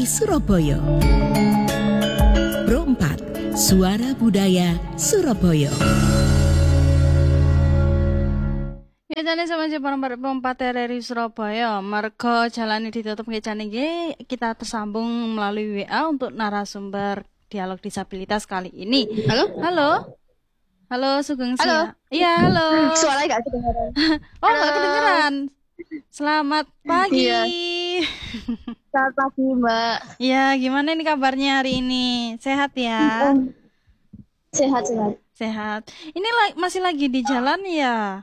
Surabaya. Pro 4, Suara Budaya Surabaya. Ya jane sama Jepang Pro 4 RRI Surabaya. Mergo jalane ditutup nggih jane nggih kita tersambung melalui WA untuk narasumber dialog disabilitas kali ini. Halo? Halo? Halo Sugeng Halo? Sia. Iya, halo. Suaranya gak kedengeran. Oh, nggak kedengeran. Selamat pagi. Iya. Selamat pagi, Mbak. Ya, gimana nih kabarnya hari ini? Sehat ya? Sehat. Sehat. Ini masih lagi di jalan ya?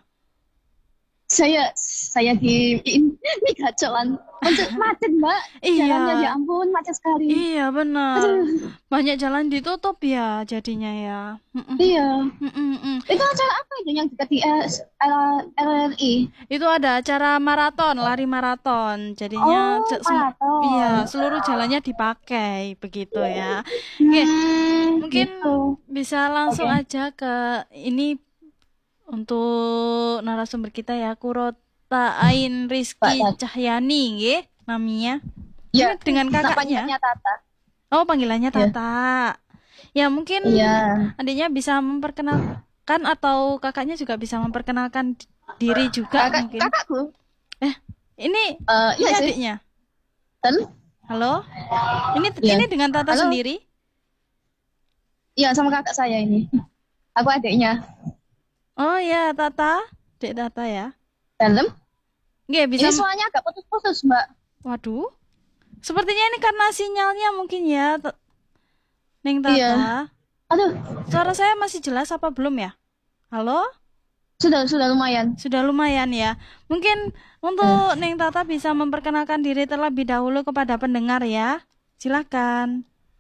Saya di jalan macet, Mbak. Iya. Jalannya ya ampun, macet sekali. Iya, benar. Banyak jalan ditutup ya jadinya ya. Iya. Itu acara apa itu yang dekat di RRI? Itu ada acara maraton, lari maraton. Jadinya maraton. Iya, seluruh jalannya dipakai begitu ya. Oke, mungkin gitu. bisa langsung aja ke ini untuk narasumber kita ya, Kurota Ain Rizky Cahyani nggih namanya. Ya, dengan kakaknya. Panggilannya Tata. Oh, panggilannya Tata. Ya, mungkin adiknya bisa memperkenalkan atau kakaknya juga bisa memperkenalkan diri juga mungkin. Kakakku. Ini iya adiknya. Halo? Ini dengan Tata sendiri? Iya, sama kakak saya ini. Aku adiknya. Oh ya, Tata. Dek Tata ya. Dalam? Nggih, bisa. Ini suaranya agak putus-putus, Mbak. Waduh. Sepertinya ini karena sinyalnya mungkin ya, Neng Tata. Iya. Aduh. Suara saya masih jelas apa belum ya? Halo? Sudah lumayan. Sudah lumayan ya. Mungkin untuk Neng Tata bisa memperkenalkan diri terlebih dahulu kepada pendengar ya. Silakan.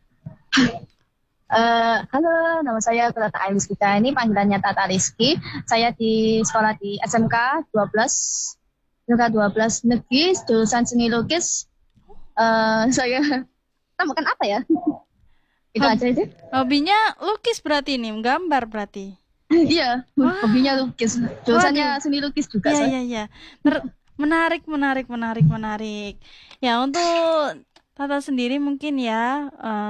Halo, nama saya Kurota Ain Rizky. Ini panggilannya Tata Rizky. Saya di sekolah di SMK 12 Negeri, jurusan Seni Lukis. Saya tambahkan apa ya? Itu aja itu. Hobinya lukis berarti ini, menggambar berarti. Iya, hobinya lukis. Jurusannya Seni Lukis juga. Iya. Menarik. Ya, untuk Tata sendiri mungkin ya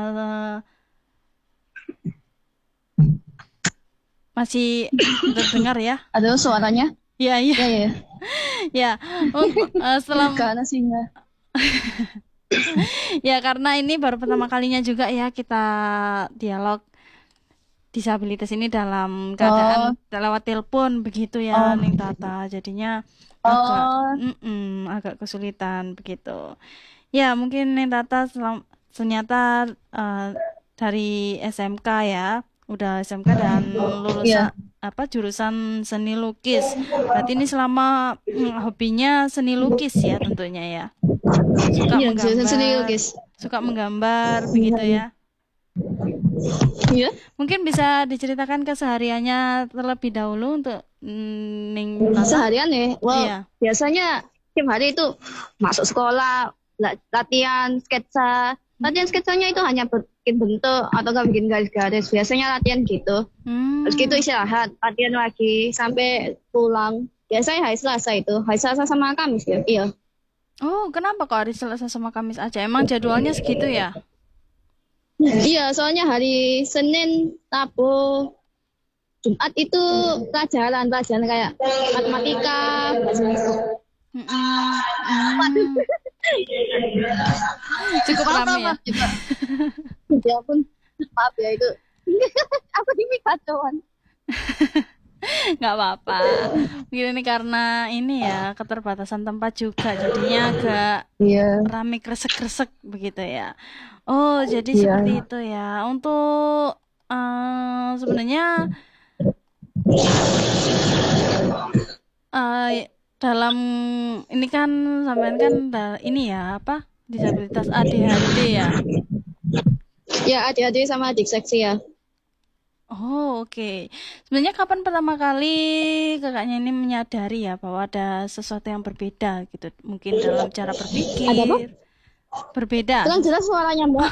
masih terdengar ya? Ada suaranya? Iya. Ya, setelah singa. Ya, karena ini baru pertama kalinya juga ya kita dialog disabilitas ini dalam keadaan lewat telepon begitu ya, Ning Tata. Jadinya agak kesulitan begitu. Ya, mungkin Ning Tata ternyata dari SMK ya. Udah SMK dan lulusan jurusan seni lukis. Berarti ini selama hobinya seni lukis ya tentunya ya. Suka menggambar begitu ya. Iya. Mungkin bisa diceritakan kesehariannya terlebih dahulu untuk Ning Tata. Seharian ya. Biasanya tiap hari itu masuk sekolah, latihan sketsa. Latihan sketsanya itu hanya bikin bentuk atau nggak bikin garis-garis. Biasanya latihan gitu. Terus gitu istirahat, latihan lagi sampai pulang. Biasanya hari Selasa itu, hari Selasa sama Kamis ya. Iya. Oh, kenapa kok hari Selasa sama Kamis aja? Emang jadwalnya segitu ya? Iya, soalnya hari Senin, Rabu, Jumat itu pelajaran kayak matematika, bahasa Inggris. Cukup ramai ya. Ya pun maaf ya itu. Aku ini kacauan. Nggak apa-apa. Mungkin ini karena ini ya keterbatasan tempat juga, jadinya agak rame kresek-kresek begitu ya. Oh, jadi seperti itu ya. Untuk sebenarnya dalam ini kan sampean kan ini ya disabilitas ADHD ya. Ya, ADHD sama disleksi ya. Oh, oke. Sebenarnya kapan pertama kali kakaknya ini menyadari ya bahwa ada sesuatu yang berbeda gitu, mungkin dalam cara berpikir. Ada apa? Berbeda. Kurang jelas suaranya, Mbak.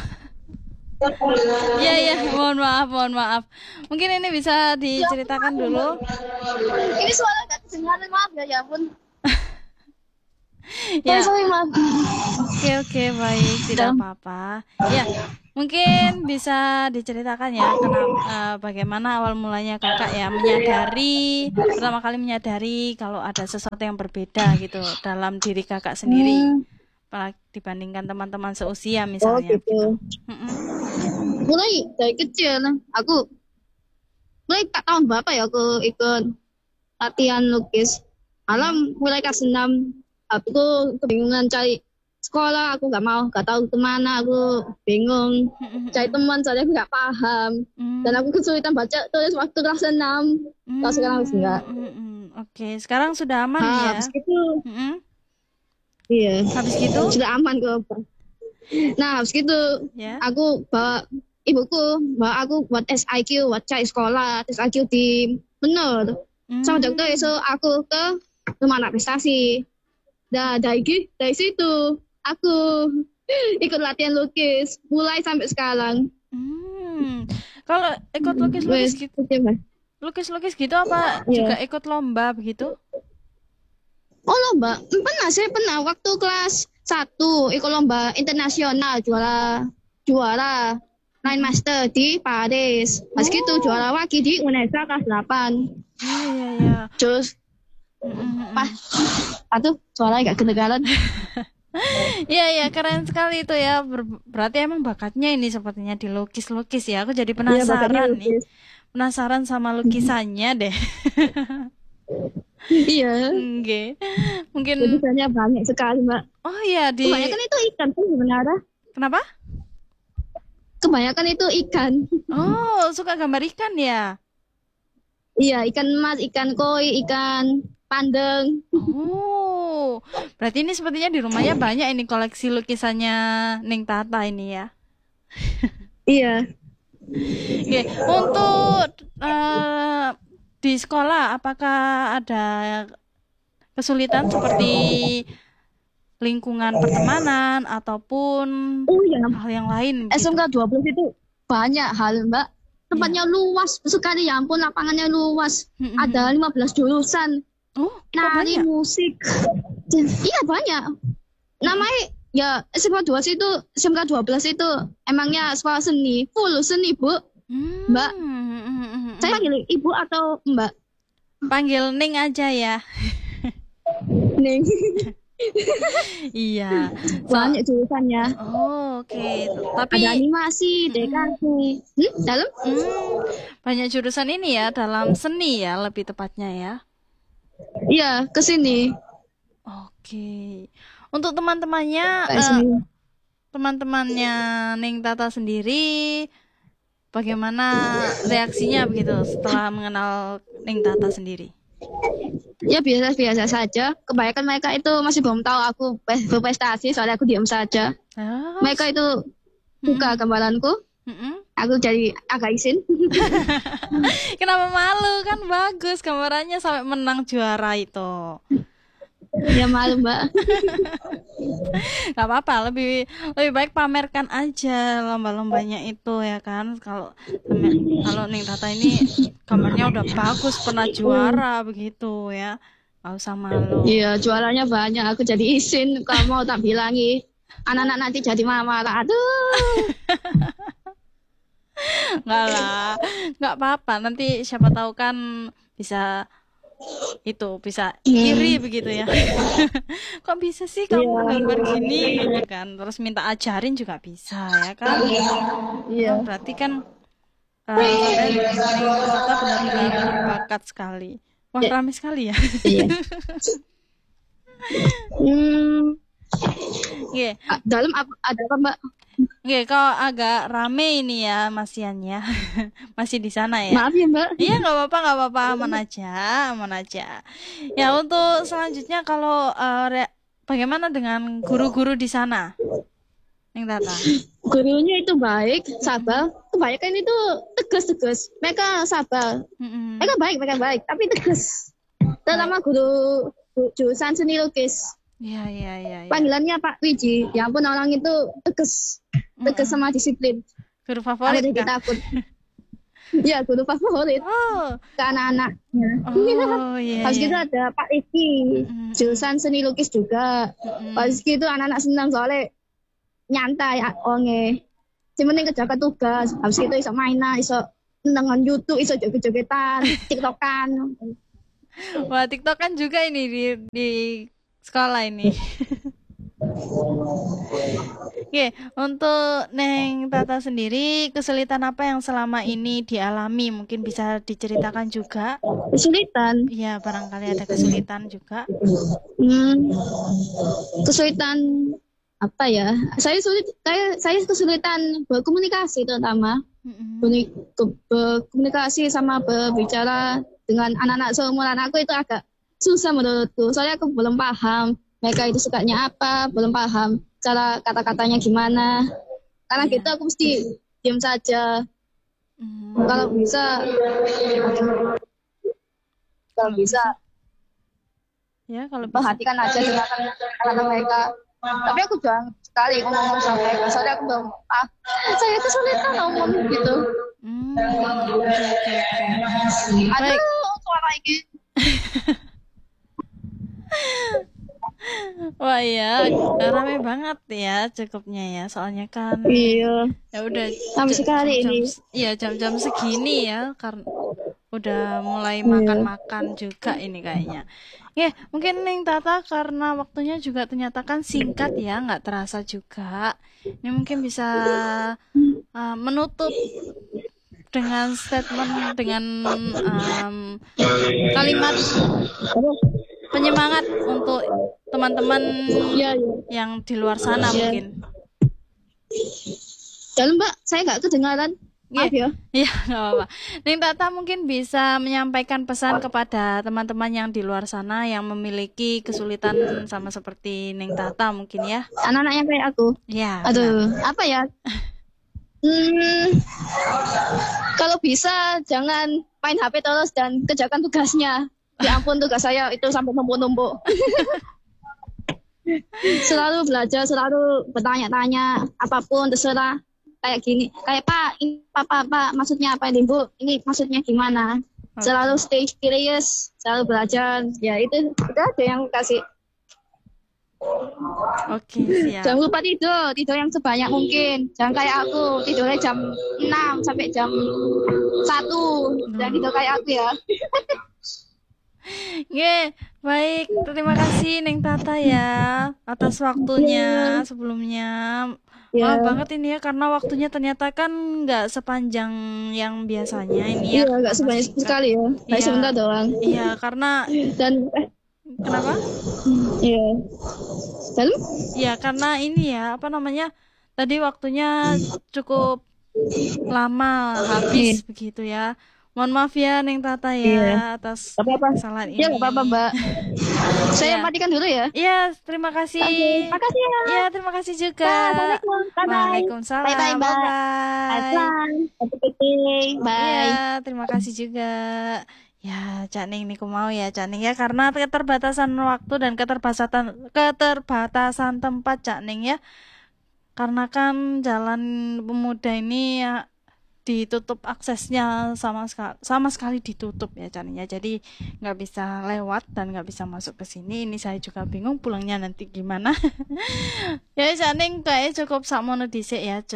Iya, mohon maaf. Mungkin ini bisa diceritakan dulu. Ini suara nggak kedengaran, maaf ya ampun. Ya, Sorry, maaf. oke, baik, tidak apa-apa. Ya, mungkin bisa diceritakan ya, bagaimana awal mulanya kakak ya pertama kali menyadari kalau ada sesuatu yang berbeda gitu dalam diri kakak sendiri, Hmm, apalagi dibandingkan teman-teman seusia oh misalnya gitu. gitu. Mulai dari kecil, aku mulai tak tahun berapa ya aku ikut latihan lukis. Mulai kelas 6, aku kebingungan cari sekolah, aku nggak tahu kemana, aku bingung cari teman, soalnya aku nggak paham. Dan aku kesulitan baca tulis waktu kelas 6. Kalau sekarang harus enggak. Oke, sekarang sudah aman ya. Habis gitu, iya, Habis gitu, sudah aman kok. Nah, habis gitu, ya. aku bawa aku buat SIQ, buat cari sekolah, tes IQ di Menur. Sama dokter itu aku ke rumah anak prestasi. Nah, dari situ aku ikut latihan lukis, mulai sampai sekarang. Kalau ikut lukis-lukis Wes, gitu, oke, Mas. lukis-lukis gitu apa Iya. juga ikut lomba begitu? Oh, lomba. Saya pernah waktu kelas 1 ikut lomba internasional, juara Line Master di Paris. Pas gitu juara lagi di UNESA kelas 8. Iya. Terus aduh, suaranya gak kedengaran. Iya, keren sekali itu ya. Berarti emang bakatnya ini sepertinya di lukis-lukis ya. Aku jadi penasaran nih. Penasaran sama lukisannya deh. Iya. Oke. Mungkin lukisannya banyak sekali, Mbak. oh iya Kebanyakan itu ikan sih sebenarnya. Kenapa? Kebanyakan itu ikan. Oh, suka gambar ikan ya? Iya, ikan emas, ikan koi, ikan pandeng. Oh, berarti ini sepertinya di rumahnya banyak ini koleksi lukisannya Ning Tata ini ya. Iya. Oke, untuk di sekolah apakah ada kesulitan seperti lingkungan pertemanan ataupun hal yang lain gitu? SMK 12 itu banyak hal, Mbak. Tempatnya luas sekali, ya ampun, lapangannya luas. Ada 15 jurusan. Nari, musik. Iya, banyak. Namanya ya SMK 12 itu emangnya sekolah seni, full seni, Bu. Mbak. Saya panggil Ibu atau Mbak? Panggil Ning aja ya. Ning. Iya. Banyak jurusannya. Oh, oke. Tapi ada animasi, DKV. Dalam? Banyak jurusan ini ya, dalam seni ya lebih tepatnya ya. Iya, ke sini. Oke. Untuk teman-temannya Ning Tata sendiri bagaimana reaksinya begitu setelah mengenal Ning Tata sendiri? Ya biasa-biasa saja. Kebanyakan mereka itu masih belum tahu aku berprestasi, soalnya aku diam saja. Mereka itu suka gambaranku. Aku jadi agak isin. Kenapa malu? Kan bagus gambarannya sampai menang juara itu. Ya malu, Mbak. Gak apa-apa, lebih baik pamerkan aja lomba-lombanya itu ya kan. Kalau Ning Tata ini gambarnya udah bagus, pernah juara begitu ya, gak usah malu. Iya, juaranya banyak, aku jadi isin. Kalau mau tak bilangi, anak-anak nanti jadi marah-marah. Aduh. Enggak lah, nggak apa-apa. Nanti siapa tahu kan bisa iri begitu ya. Kok bisa sih kamu gambar gini gitu kan? Terus minta ajarin juga bisa ya kan? Iya. Berarti kan kita benar-benar berbakat sekali. Wah, ramai sekali ya. Iya. Yeah. Dalam ada apa, Mbak? Oke, kok agak rame ini ya, Mas Yan ya. Masih di sana ya? Maaf ya, Mbak. Iya, nggak apa-apa, aman aja. Ya, untuk selanjutnya kalau bagaimana dengan guru-guru di sana, Ning Tata? Gurunya itu baik, sabar. Kebanyakan itu tegas. Mereka sabar. Mereka baik, tapi tegas. Terutama guru jurusan seni lukis. Iya. Panggilannya Pak Wiji. Ya ampun, orang itu tegas sama disiplin. Guru favorit aku jadi takut. Ya, guru favorit Oh, ke anak-anaknya. oh iya Habis iya. itu ada Pak Rizky, Mm-mm, jurusan seni lukis juga. Pak mm-mm. Rizky itu anak-anak senang soalnya nyantai onge. Yang penting kerjakan tugas. Habis itu iso mainan, iso nonton YouTube, iso joget-jogetan, TikTokan. Wah, TikTok kan juga ini di sekolah ini. Oke, untuk Neng Tata sendiri, kesulitan apa yang selama ini dialami? Mungkin bisa diceritakan juga. Kesulitan. Iya, barangkali ada kesulitan juga. Hmm, kesulitan apa ya? Saya kesulitan berkomunikasi terutama. Mm-mm. Berkomunikasi sama berbicara dengan anak-anak seumuran aku itu agak susah menurutku. Soalnya aku belum paham mereka itu sukanya apa, belum paham cara kata-katanya gimana. Karena gitu Iya. aku mesti diam saja. Mm, Kalau bisa, kalau kalau bisa bisa, ya kalau bisa. perhatikan aja dengan kata mereka. Tapi aku jarang sekali ngomong sama mereka. Soalnya aku belum saya kesulitan ngomong gitu. Oke, oke, oke. Baik. Aduh, suara ini. Wah iya, rame banget ya cukupnya ya. Soalnya kan Iya, ya udah sampai sekali jam-jam ini. iya jam-jam segini ya karena udah mulai Iya. makan-makan juga ini kayaknya. Ya, mungkin Neng Tata karena waktunya juga ternyata kan singkat ya, nggak terasa juga. Ini mungkin bisa menutup dengan statement dengan em, kalimat penyemangat untuk teman-teman Iya, iya. yang di luar sana Iya. mungkin. Jangan Mbak, saya nggak kedengaran. Iya, Maaf ya. iya nggak apa-apa. Neng Tata mungkin bisa menyampaikan pesan kepada teman-teman yang di luar sana yang memiliki kesulitan sama seperti Neng Tata mungkin ya. Anak-anak yang kayak aku. Ya, benar. Aduh, apa ya? Hmm, kalau bisa jangan main HP terus dan kerjakan tugasnya. Ya ampun, tugas saya itu sampai numpuk-numpuk. Selalu belajar, selalu bertanya-tanya, apapun terserah. Kayak gini, kayak Pak, ini Pak, maksudnya apa ini Bu? Ini maksudnya gimana? Selalu stay curious, selalu belajar. Ya itu aja yang kasih. Oke, siap. Jangan lupa tidur yang sebanyak mungkin. Jangan kayak aku, tidurnya jam 6 sampai jam 1. Jangan tidur kayak aku ya. Ye, baik. Terima kasih Neng Tata ya atas waktunya sebelumnya. Ya, Maaf banget ini ya karena waktunya ternyata kan nggak sepanjang yang biasanya ini ya iya, nggak karena sebanyak singkat. sekali ya. Hanya Iya, sebentar doang. iya karena Dan, kenapa? iya. Dan, Iya karena ini ya apa namanya tadi waktunya cukup lama iya, habis begitu ya. Mohon maaf ya Neng Tata iya. ya atas Nggak apa-apa. kesalahan Ya, nggak apa-apa, ini. Mbak. Saya Iya. matikan dulu ya. Iya, terima kasih. Oke, makasih ya. Iya, terima kasih juga. Assalamualaikum. Bye-bye. Bye-bye, Waalaikumsalam. Mbak. Bye-bye. Happy birthday. Iya, Bye. terima kasih juga. Ya, Cak Ning niku mau ya, Cak Ning ya karena keterbatasan waktu dan keterbatasan tempat Cak Ning ya. Karena kan Jalan Pemuda ini ya ditutup aksesnya sama sekali ditutup ya Cak Ning ya. Jadi nggak bisa lewat dan nggak bisa masuk ke sini. Ini saya juga bingung pulangnya nanti gimana. Ya Cak Ning kayaknya cukup sakmono dhisik ya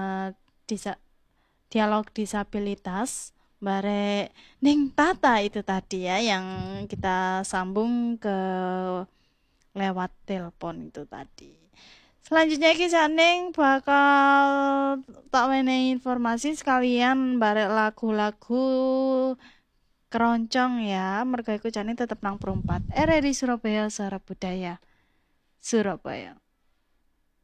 dialog disabilitas bare Ning Tata itu tadi ya yang kita sambung ke lewat telepon itu tadi. Selanjutnya iki Ning bakal tak wenehi informasi sekalian barek lagu-lagu keroncong ya. Mergo iku Ning tetep nang 4 RRI Surabaya Suara Budaya Surabaya.